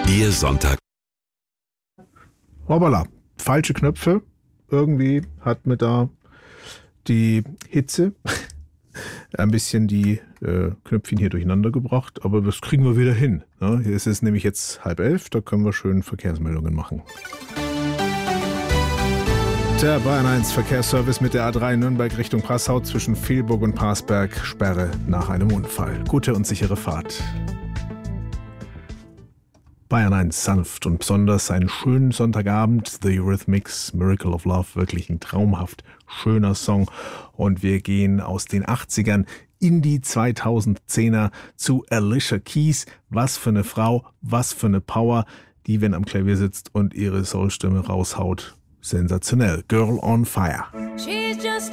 Ihr Sonntag. Hoppala, falsche Knöpfe. Irgendwie hat mir da die Hitze ein bisschen die Knöpfchen hier durcheinander gebracht, aber das kriegen wir wieder hin. Ne? Es ist nämlich jetzt 10:30, da können wir schön Verkehrsmeldungen machen. Der Bayern 1 Verkehrsservice mit der A3 Nürnberg Richtung Passau zwischen Vilburg und Parsberg, Sperre nach einem Unfall. Gute und sichere Fahrt. Bayern 1 sanft und besonders einen schönen Sonntagabend. The Eurythmics, Miracle of Love, wirklich ein traumhaft schöner Song. Und wir gehen aus den 80ern in die 2010er zu Alicia Keys. Was für eine Frau, was für eine Power, die, wenn am Klavier sitzt und ihre Soulstimme raushaut. Sensationell. Girl on Fire.